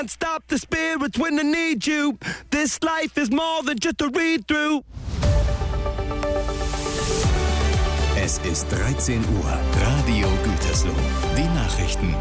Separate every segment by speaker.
Speaker 1: Stop the spirits when I need you. This life is more than just a read-through.
Speaker 2: Es ist 13 Uhr. Radio Gütersloh. Die Nachrichten.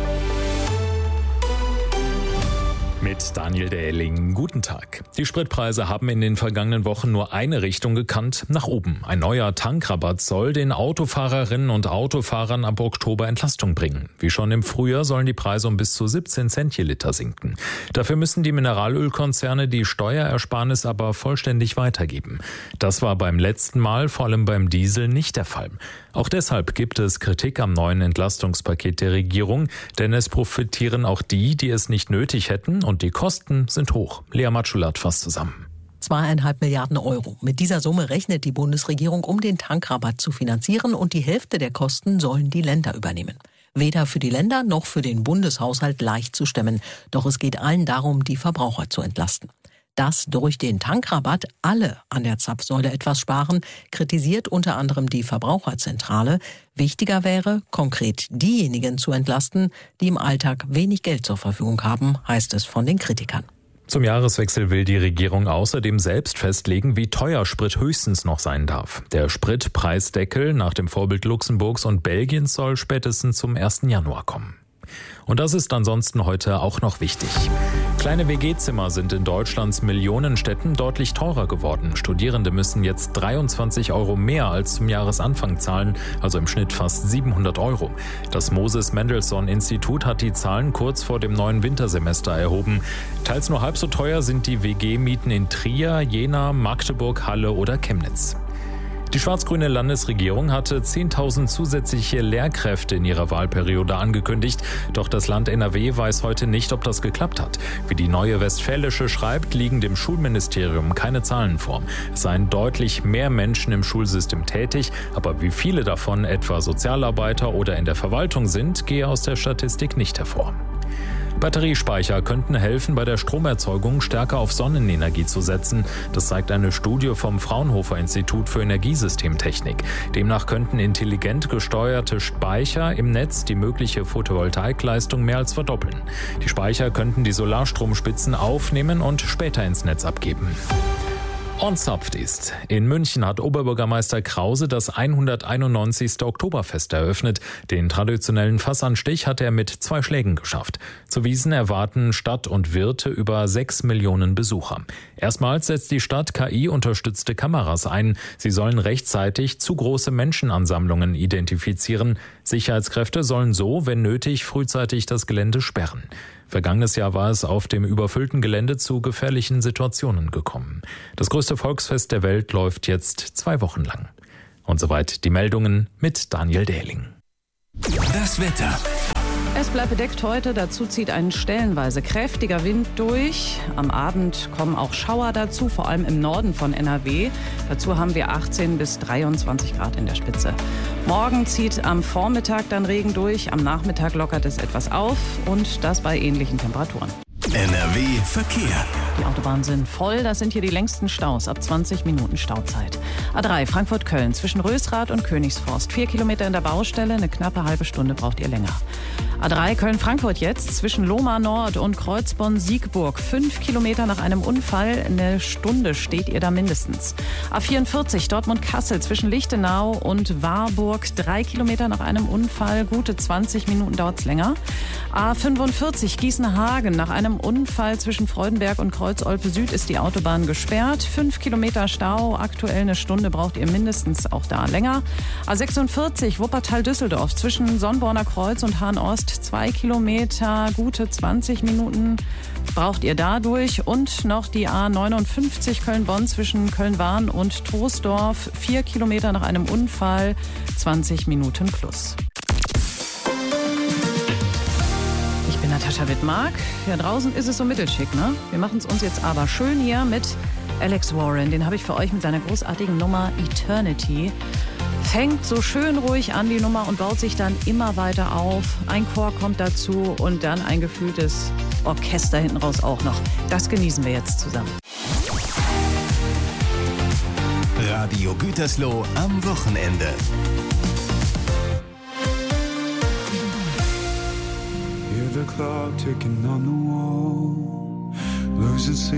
Speaker 3: Mit Daniel Dähling. Guten Tag. Die Spritpreise haben in den vergangenen Wochen nur eine Richtung gekannt, nach oben. Ein neuer Tankrabatt soll den Autofahrerinnen und Autofahrern ab Oktober Entlastung bringen. Wie schon im Frühjahr sollen die Preise um bis zu 17 Cent je Liter sinken. Dafür müssen die Mineralölkonzerne die Steuerersparnis aber vollständig weitergeben. Das war beim letzten Mal, vor allem beim Diesel, nicht der Fall. Auch deshalb gibt es Kritik am neuen Entlastungspaket der Regierung, denn es profitieren auch die, die es nicht nötig hätten, und die Kosten sind hoch. Lea Matschulat fasst zusammen.
Speaker 4: 2,5 Milliarden Euro. Mit dieser Summe rechnet die Bundesregierung, um den Tankrabatt zu finanzieren, und die Hälfte der Kosten sollen die Länder übernehmen. Weder für die Länder noch für den Bundeshaushalt leicht zu stemmen. Doch es geht allen darum, die Verbraucher zu entlasten. Dass durch den Tankrabatt alle an der Zapfsäule etwas sparen, kritisiert unter anderem die Verbraucherzentrale. Wichtiger wäre, konkret diejenigen zu entlasten, die im Alltag wenig Geld zur Verfügung haben, heißt es von den Kritikern.
Speaker 3: Zum Jahreswechsel will die Regierung außerdem selbst festlegen, wie teuer Sprit höchstens noch sein darf. Der Spritpreisdeckel nach dem Vorbild Luxemburgs und Belgiens soll spätestens zum 1. Januar kommen. Und das ist ansonsten heute auch noch wichtig. Kleine WG-Zimmer sind in Deutschlands Millionenstädten deutlich teurer geworden. Studierende müssen jetzt 23 Euro mehr als zum Jahresanfang zahlen, also im Schnitt fast 700 Euro. Das Moses-Mendelssohn-Institut hat die Zahlen kurz vor dem neuen Wintersemester erhoben. Teils nur halb so teuer sind die WG-Mieten in Trier, Jena, Magdeburg, Halle oder Chemnitz. Die schwarz-grüne Landesregierung hatte 10.000 zusätzliche Lehrkräfte in ihrer Wahlperiode angekündigt. Doch das Land NRW weiß heute nicht, ob das geklappt hat. Wie die Neue Westfälische schreibt, liegen dem Schulministerium keine Zahlen vor. Es seien deutlich mehr Menschen im Schulsystem tätig, aber wie viele davon etwa Sozialarbeiter oder in der Verwaltung sind, gehe aus der Statistik nicht hervor. Batteriespeicher könnten helfen, bei der Stromerzeugung stärker auf Sonnenenergie zu setzen. Das zeigt eine Studie vom Fraunhofer Institut für Energiesystemtechnik. Demnach könnten intelligent gesteuerte Speicher im Netz die mögliche Photovoltaikleistung mehr als verdoppeln. Die Speicher könnten die Solarstromspitzen aufnehmen und später ins Netz abgeben. Onsapft ist. In München hat Oberbürgermeister Krause das 191. Oktoberfest eröffnet. Den traditionellen Fassanstich hat er mit 2 Schlägen geschafft. Zu Wiesn erwarten Stadt und Wirte über 6 Millionen Besucher. Erstmals setzt die Stadt KI-unterstützte Kameras ein. Sie sollen rechtzeitig zu große Menschenansammlungen identifizieren. Sicherheitskräfte sollen so, wenn nötig, frühzeitig das Gelände sperren. Vergangenes Jahr war es auf dem überfüllten Gelände zu gefährlichen Situationen gekommen. Das größte Volksfest der Welt läuft jetzt 2 Wochen lang. Und soweit die Meldungen mit Daniel Dähling.
Speaker 2: Das Wetter.
Speaker 5: Es bleibt bedeckt heute, dazu zieht ein stellenweise kräftiger Wind durch. Am Abend kommen auch Schauer dazu, vor allem im Norden von NRW. Dazu haben wir 18 bis 23 Grad in der Spitze. Morgen zieht am Vormittag dann Regen durch, am Nachmittag lockert es etwas auf und das bei ähnlichen Temperaturen.
Speaker 2: NRW Verkehr.
Speaker 5: Die Autobahnen sind voll, das sind hier die längsten Staus, ab 20 Minuten Stauzeit. A3 Frankfurt-Köln zwischen Rösrath und Königsforst. 4 Kilometer in der Baustelle, eine knappe halbe Stunde braucht ihr länger. A3 Köln-Frankfurt jetzt zwischen Lohmar Nord und Kreuzbonn-Siegburg. 5 Kilometer nach einem Unfall, eine Stunde steht ihr da mindestens. A44 Dortmund-Kassel zwischen Lichtenau und Warburg. 3 Kilometer nach einem Unfall, gute 20 Minuten dauert es länger. A45 Gießen-Hagen nach einem Unfall zwischen Freudenberg und Kreuz-Olpe-Süd ist die Autobahn gesperrt. 5 Kilometer Stau, aktuell eine Stunde braucht ihr mindestens, auch da länger. A46 Wuppertal-Düsseldorf zwischen Sonnborner Kreuz und Hahn-Ost. 2 Kilometer, gute 20 Minuten braucht ihr dadurch. Und noch die A59 Köln-Bonn zwischen Köln-Wahn und Troisdorf. 4 Kilometer nach einem Unfall, 20 Minuten plus. Ich bin Natascha Wittmark. Ja, draußen ist es so mittelschick, ne? Wir machen es uns jetzt aber schön hier mit Alex Warren. Den habe ich für euch mit seiner großartigen Nummer Eternity. Fängt so schön ruhig an, die Nummer, und baut sich dann immer weiter auf. Ein Chor kommt dazu und dann ein gefühltes Orchester hinten raus auch noch. Das genießen wir jetzt zusammen.
Speaker 2: Radio Gütersloh am Wochenende.
Speaker 1: Hear the
Speaker 6: clock ticking on the wall, losing sleep.